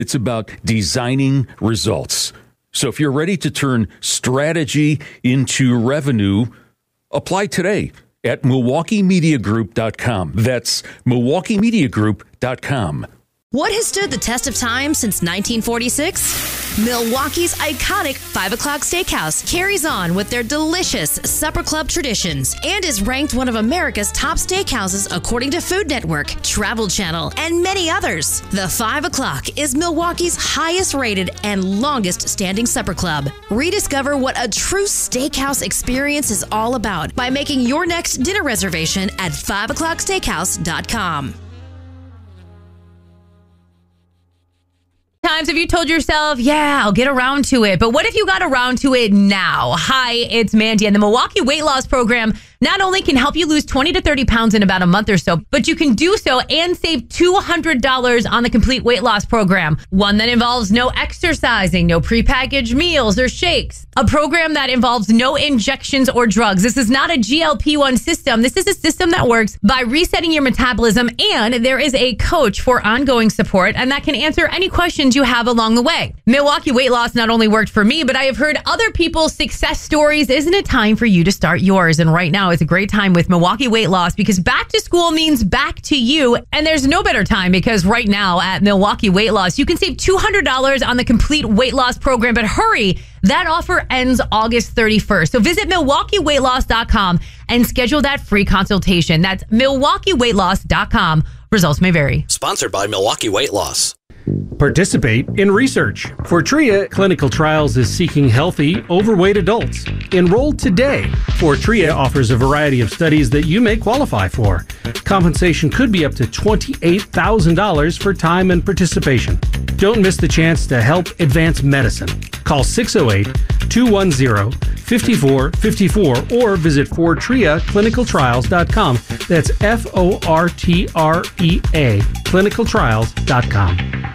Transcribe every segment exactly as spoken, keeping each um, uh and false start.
It's about designing results. So if you're ready to turn strategy into revenue, apply today at Milwaukee Media Group dot com. That's Milwaukee Media Group dot com. What has stood the test of time since nineteen forty-six? Milwaukee's iconic five o'clock Steakhouse carries on with their delicious supper club traditions and is ranked one of America's top steakhouses according to Food Network, Travel Channel, and many others. The five o'clock is Milwaukee's highest rated and longest standing supper club. Rediscover what a true steakhouse experience is all about by making your next dinner reservation at five o'clock steakhouse dot com. Times have you told yourself, yeah, I'll get around to it. But what if you got around to it now? Hi, it's Mandy, and the Milwaukee Weight Loss Program not only can help you lose twenty to thirty pounds in about a month or so, but you can do so and save two hundred dollars on the complete weight loss program. One that involves no exercising, no prepackaged meals or shakes. A program that involves no injections or drugs. This is not a G L P one system. This is a system that works by resetting your metabolism, and there is a coach for ongoing support, and that can answer any questions you have along the way. Milwaukee Weight Loss not only worked for me, but I have heard other people's success stories. Isn't it time for you to start yours? And right now, it's a great time with Milwaukee Weight Loss because back to school means back to you. And there's no better time because right now at Milwaukee Weight Loss, you can save two hundred dollars on the complete weight loss program. But hurry, that offer ends August thirty-first. So visit Milwaukee Weight Loss dot com and schedule that free consultation. That's Milwaukee Weight Loss dot com. Results may vary. Sponsored by Milwaukee Weight Loss. Participate in research. Fortrea Clinical Trials is seeking healthy, overweight adults. Enroll today. Fortrea offers a variety of studies that you may qualify for. Compensation could be up to twenty-eight thousand dollars for time and participation. Don't miss the chance to help advance medicine. Call six oh eight, two one zero, five four five four or visit Fortrea Clinical Trials dot com. That's F O R T R E A, clinical trials dot com.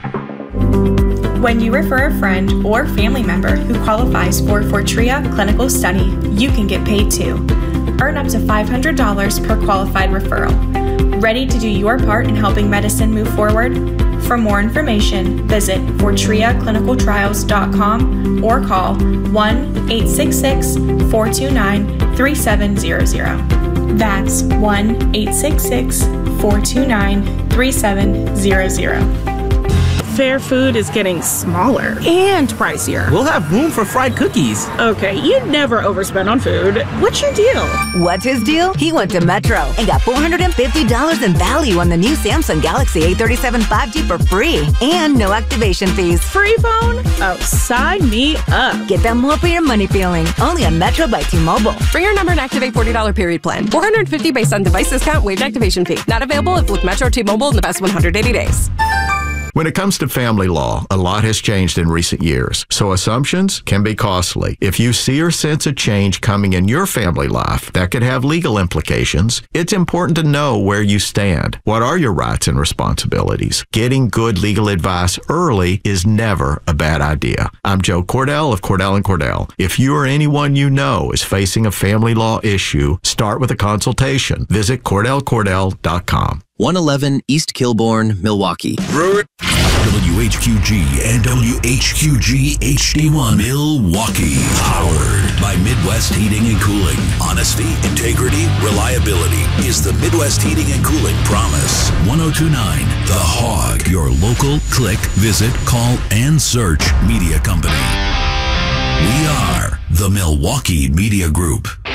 When you refer a friend or family member who qualifies for Fortrea Clinical Study, you can get paid too. Earn up to five hundred dollars per qualified referral. Ready to do your part in helping medicine move forward? For more information, visit Fortrea Clinical Trials dot com or call one eight six six, four two nine, three seven zero zero. That's one eight six six, four two nine, three seven zero zero. Fair Food is getting smaller and pricier. We'll have room for fried cookies. Okay, you'd never overspend on food. What's your deal? What's his deal? He went to Metro and got four hundred fifty dollars in value on the new Samsung Galaxy A thirty-seven five G for free and no activation fees. Free phone? Oh, sign me up. Get that more for your money feeling. Only on Metro by T-Mobile. Bring your number and activate forty dollars period plan. four hundred fifty dollars based on device discount, waived activation fee. Not available if with Metro or T-Mobile in the past one hundred eighty days. When it comes to family law, a lot has changed in recent years, so assumptions can be costly. If you see or sense a change coming in your family life that could have legal implications, it's important to know where you stand. What are your rights and responsibilities? Getting good legal advice early is never a bad idea. I'm Joe Cordell of Cordell and Cordell. If you or anyone you know is facing a family law issue, start with a consultation. Visit Cordell Cordell dot com. one eleven East Kilbourne, Milwaukee. W H Q G and W H Q G H D one Milwaukee. Powered by Midwest Heating and Cooling. Honesty, integrity, reliability is the Midwest Heating and Cooling promise. one oh two point nine The Hog. Your local click, visit, call, and search media company. We are the Milwaukee Media Group.